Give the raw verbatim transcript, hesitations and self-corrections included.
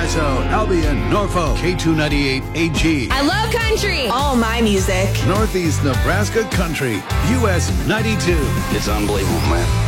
Paso, Albion, Norfolk, K two ninety-eight A G. I love country. All my music. Northeast Nebraska Country, U S ninety-two. It's unbelievable, man.